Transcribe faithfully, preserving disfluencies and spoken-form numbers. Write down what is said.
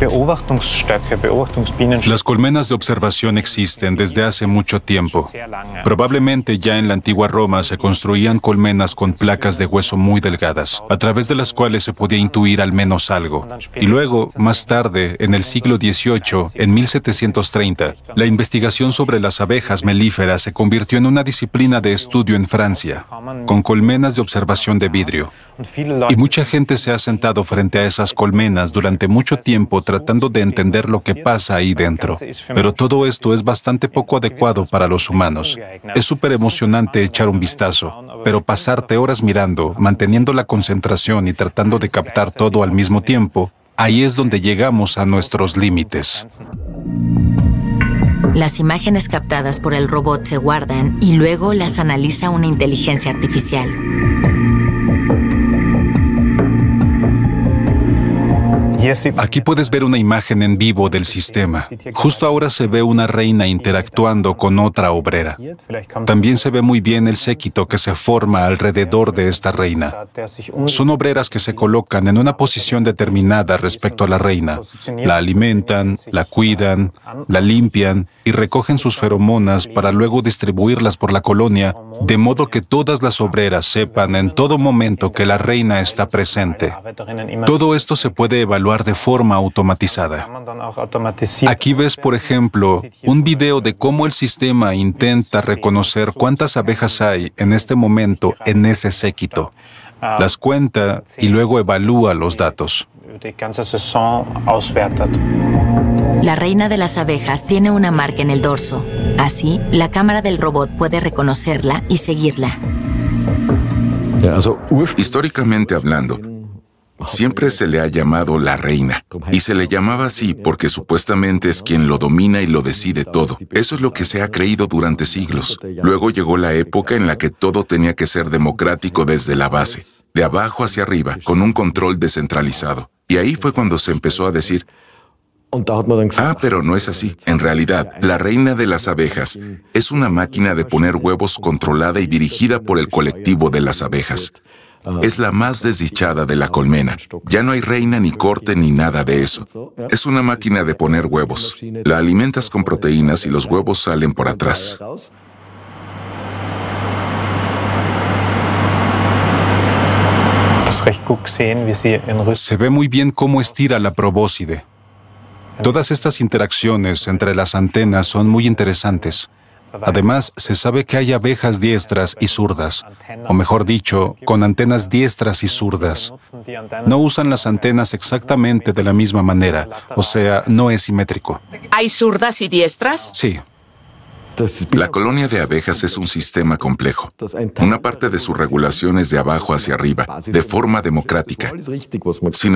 Las colmenas de observación existen desde hace mucho tiempo. Probablemente ya en la antigua Roma se construían colmenas con placas de hueso muy delgadas, a través de las cuales se podía intuir al menos algo. Y luego, más tarde, en el siglo dieciocho, en mil setecientos treinta, la investigación sobre las abejas melíferas se convirtió en una disciplina de estudio en Francia, con colmenas de observación de vidrio. Y mucha gente se ha sentado frente a esas colmenas durante mucho tiempo tratando de entender lo que pasa ahí dentro. Pero todo esto es bastante poco adecuado para los humanos. Es súper emocionante echar un vistazo, pero pasarte horas mirando, manteniendo la concentración y tratando de captar todo al mismo tiempo, ahí es donde llegamos a nuestros límites. Las imágenes captadas por el robot se guardan y luego las analiza una inteligencia artificial. Aquí puedes ver una imagen en vivo del sistema. Justo ahora se ve una reina interactuando con otra obrera. También se ve muy bien el séquito que se forma alrededor de esta reina. Son obreras que se colocan en una posición determinada respecto a la reina. La alimentan, la cuidan, la limpian y recogen sus feromonas para luego distribuirlas por la colonia, de modo que todas las obreras sepan en todo momento que la reina está presente. Todo esto se puede evaluar de forma automatizada. Aquí ves, por ejemplo, un video de cómo el sistema intenta reconocer cuántas abejas hay en este momento en ese séquito. Las cuenta y luego evalúa los datos. La reina de las abejas tiene una marca en el dorso. Así, la cámara del robot puede reconocerla y seguirla. Históricamente hablando, siempre se le ha llamado la reina, y se le llamaba así porque supuestamente es quien lo domina y lo decide todo. Eso es lo que se ha creído durante siglos. Luego llegó la época en la que todo tenía que ser democrático desde la base, de abajo hacia arriba, con un control descentralizado. Y ahí fue cuando se empezó a decir, ah, pero no es así. En realidad, la reina de las abejas es una máquina de poner huevos controlada y dirigida por el colectivo de las abejas. Es la más desdichada de la colmena. Ya no hay reina ni corte ni nada de eso. Es una máquina de poner huevos. La alimentas con proteínas y los huevos salen por atrás. Se ve muy bien cómo estira la probóscide. Todas estas interacciones entre las antenas son muy interesantes. Además, se sabe que hay abejas diestras y zurdas, o mejor dicho, con antenas diestras y zurdas. No usan las antenas exactamente de la misma manera, o sea, no es simétrico. ¿Hay zurdas y diestras? Sí. La colonia de abejas es un sistema complejo. Una parte de su regulación es de abajo hacia arriba, de forma democrática. Sin